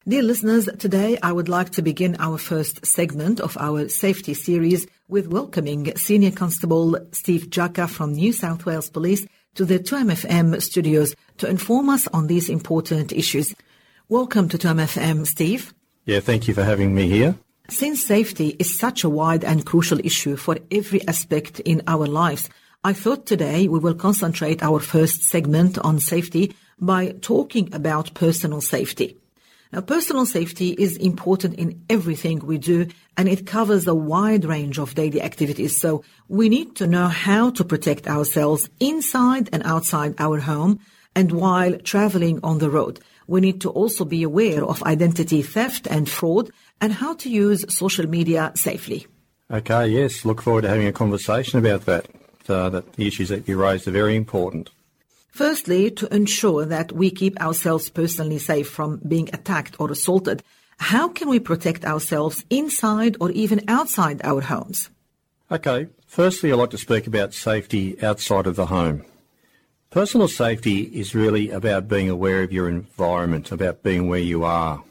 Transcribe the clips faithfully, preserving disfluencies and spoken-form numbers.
Dear listeners, today I would like to begin our first segment of our safety series with welcoming Senior Constable Steve Jaka from New South Wales Police to the two M F M studios to inform us on these important issues. Welcome to two M F M, Steve. Yeah, thank you for having me here. Since safety is such a wide and crucial issue for every aspect in our lives, I thought today we will concentrate our first segment on safety by talking about personal safety. Now, personal safety is important in everything we do, and it covers a wide range of daily activities. So we need to know how to protect ourselves inside and outside our home, and while traveling on the road. We need to also be aware of identity theft and fraud and how to use social media safely. Okay, yes, look forward to having a conversation about that. Uh, that the issues that you raised are very important. Firstly, to ensure that we keep ourselves personally safe from being attacked or assaulted, how can we protect ourselves inside or even outside our homes? Okay, firstly I'd like to speak about safety outside of the home. Personal safety is really about being aware of your environment, about being where you are.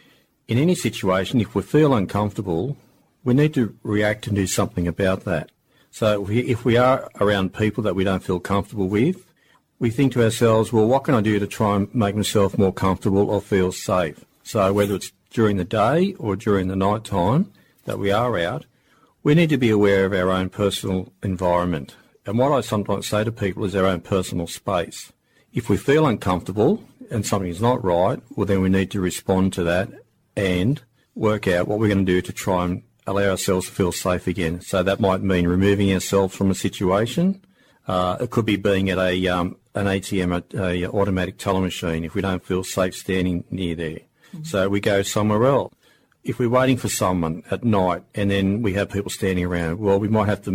In any situation, if we feel uncomfortable, we need to react and do something about that. So if we, if we are around people that we don't feel comfortable with, we think to ourselves, well, what can I do to try and make myself more comfortable or feel safe? So whether it's during the day or during the night time that we are out, we need to be aware of our own personal environment. And what I sometimes say to people is our own personal space. If we feel uncomfortable and something is not right, well, then we need to respond to that and work out what we're going to do to try and allow ourselves to feel safe again. So that might mean removing ourselves from a situation. Uh, it could be being at a um, an A T M, a, a automatic teller machine, if we don't feel safe standing near there. Mm-hmm. So we go somewhere else. If we're waiting for someone at night and then we have people standing around, well, we might have to